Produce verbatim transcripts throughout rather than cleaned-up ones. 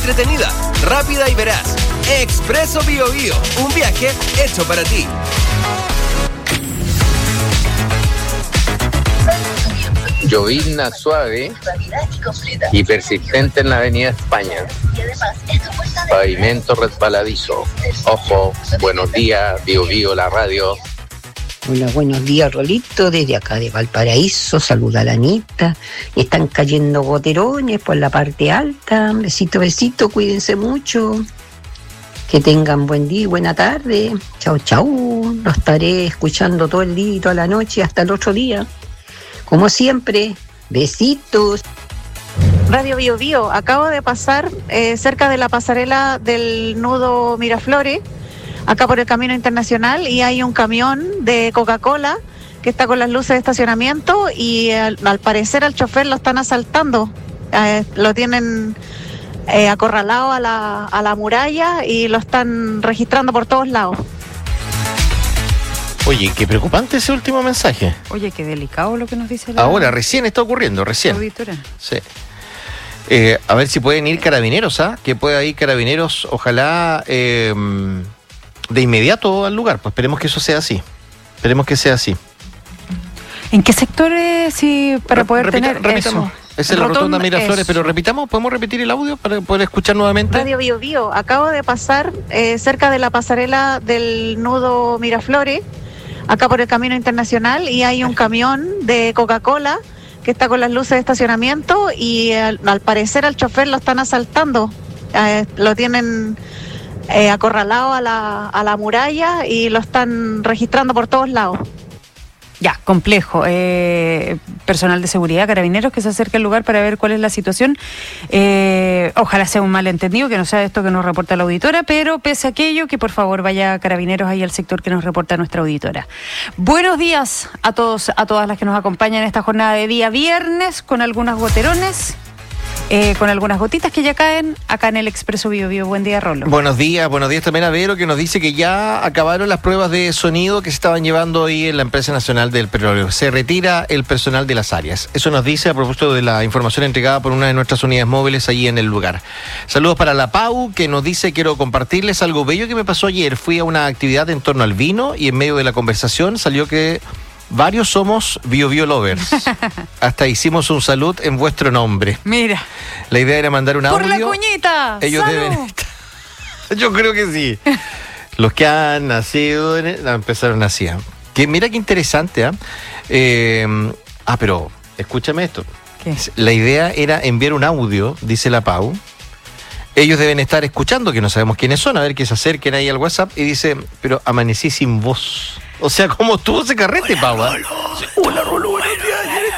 entretenida, rápida y veraz. Expreso Biobío, un viaje hecho para ti. Llovizna suave y persistente en la avenida España. Pavimento resbaladizo. Ojo, buenos días, Bio Bio, la radio. Hola, buenos días, Rolito, desde acá de Valparaíso, saluda a la Anita. Están cayendo goterones por la parte alta. Besito, besito, cuídense mucho. Que tengan buen día y buena tarde. Chau, chau. Los estaré escuchando todo el día y toda la noche hasta el otro día. Como siempre, besitos. Radio Bio Bio, acabo de pasar eh, cerca de la pasarela del nudo Miraflores, acá por el Camino Internacional, y hay un camión de Coca-Cola que está con las luces de estacionamiento y al, al parecer al chofer lo están asaltando. Eh, lo tienen eh, acorralado a la, a la muralla y lo están registrando por todos lados. Oye, qué preocupante ese último mensaje. Oye, qué delicado lo que nos dice la... Ahora, recién está ocurriendo, recién. Auditora. Sí. Eh, a ver si pueden ir carabineros, ¿ah? Que pueda ir carabineros, ojalá eh, de inmediato al lugar. Pues esperemos que eso sea así. Esperemos que sea así. ¿En qué sectores, sí, para poder Repita, tener repitamos. eso? Esa es la rotonda Rotonda, Miraflores, eso. pero repitamos, ¿podemos repetir el audio para poder escuchar nuevamente? Radio Bio Bio, acabo de pasar eh, cerca de la pasarela del nudo Miraflores, acá por el Camino Internacional, y hay un camión de Coca-Cola que está con las luces de estacionamiento y al, al parecer al chofer lo están asaltando. Eh, lo tienen eh, acorralado a la, a la muralla y lo están registrando por todos lados. Ya, complejo. Eh, personal de seguridad, carabineros que se acerca al lugar para ver cuál es la situación. Eh, ojalá sea un malentendido, que no sea esto que nos reporta la auditora, pero pese a aquello, que por favor vaya carabineros ahí al sector que nos reporta nuestra auditora. Buenos días a todos, a todas las que nos acompañan en esta jornada de día viernes, con algunos goterones. Eh, con algunas gotitas que ya caen acá en el Expreso Bio Bio. Buen día, Rolo. Buenos días, buenos días también a Vero, que nos dice que ya acabaron las pruebas de sonido que se estaban llevando ahí en la Empresa Nacional del Petróleo. Se retira el personal de las áreas. Eso nos dice a propósito de la información entregada por una de nuestras unidades móviles allí en el lugar. Saludos para la Pau, que nos dice: quiero compartirles algo bello que me pasó ayer. Fui a una actividad en torno al vino y en medio de la conversación salió que varios somos Bio Bio lovers. Hasta hicimos un salud en vuestro nombre. Mira. La idea era mandar un audio. ¡Por la cuñita! Ellos ¡Salud! deben estar. Yo creo que sí. Los que han nacido en... no, empezaron así. ¿eh? Que mira qué interesante. ¿eh? Eh, ah, pero escúchame esto. ¿Qué? La idea era enviar un audio, dice la Pau. Ellos deben estar escuchando, que no sabemos quiénes son, a ver que se acerquen ahí al WhatsApp y dice: pero amanecí sin voz. O sea, ¿cómo estuvo ese carrete, Pau? Hola, Rolo. Hola, Rolo. Buenos días.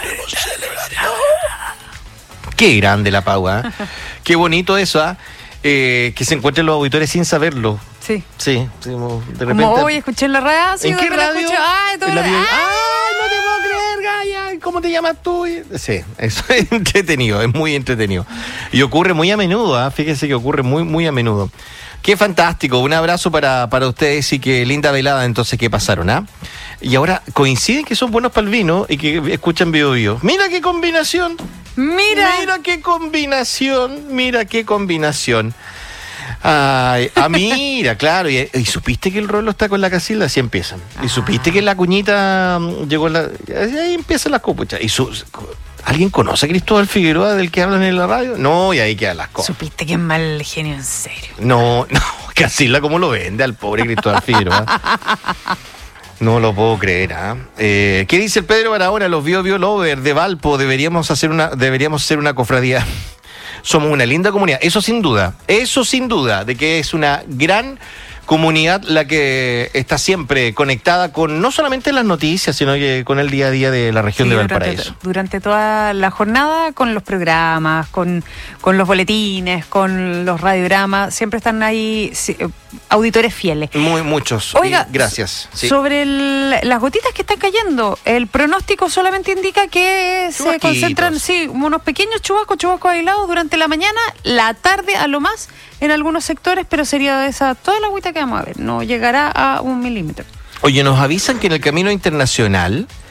Qué grande la Pau, ¿eh? Qué bonito eso, ¿eh? Eh, que se encuentren los auditores sin saberlo. Sí. Sí, sí, de repente. Como hoy escuché en la radio. Sí, ¿En qué me la radio? escuché. Ay, tú En la la- bio- ¡Ay! ¡Ay, no te puedo creer, Gaya! ¿Cómo te llamas tú? Sí, eso es entretenido, es muy entretenido. Y ocurre muy a menudo, ¿eh? Fíjense que ocurre muy, muy a menudo. Qué fantástico, un abrazo para, para ustedes y qué linda velada entonces que pasaron, ¿ah? Y ahora coinciden que son buenos para el vino y que escuchan Bio Bio. ¡Mira qué combinación! Mira. Mira qué combinación, mira qué combinación. Ay, ah, mira, claro, y, y supiste que el Rolo está con la Casilda, así empiezan. Y supiste que la cuñita mm, llegó la, ahí empiezan las copuchas. Y su, ¿alguien conoce a Cristóbal Figueroa del que hablan en la radio? No, y ahí quedan las cosas. Supiste que es mal genio, en serio. No, no, Casilda cómo lo vende al pobre Cristóbal Figueroa. No lo puedo creer, ¿ah? ¿eh? ¿Qué dice el Pedro Barahona? Los Bio Bio Lover de Valpo deberíamos hacer una, deberíamos ser una cofradía. Somos una linda comunidad, eso sin duda, eso sin duda, de que es una gran comunidad la que está siempre conectada con no solamente las noticias, sino que con el día a día de la región Sí, de durante, Valparaíso. durante toda la jornada, con los programas, con, con los boletines, con los radiogramas, siempre están ahí sí, auditores fieles. Muy muchos. Oiga, y gracias. Sí. Sobre el, las gotitas que están cayendo, el pronóstico solamente indica que se Chubasquitos. concentran, sí, unos pequeños chubascos, chubascos aislados durante la mañana, la tarde a lo más en algunos sectores, pero sería esa toda la agüita que vamos a ver, no llegará a un milímetro. Oye, nos avisan que en el Camino Internacional